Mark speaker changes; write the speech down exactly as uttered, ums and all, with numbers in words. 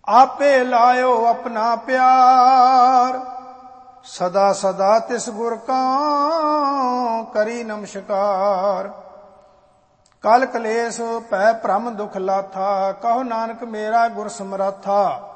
Speaker 1: आपे लायो अपना प्यार, सदा सदा तिस गुर का करी नमस्कार। कल कलेस पै भ्रम दुख लाथा, कहो नानक मेरा गुर समराथा।